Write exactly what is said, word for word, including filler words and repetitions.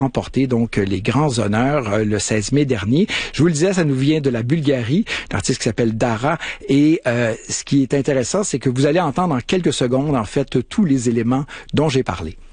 remporté donc les grands honneurs euh, le seize mai dernier. Je vous le disais, ça nous vient de la Bulgarie, un artiste qui s'appelle Dara. Et euh, ce qui est intéressant, c'est que vous allez entendre en quelques secondes, en fait, tous les éléments dont j'ai parlé.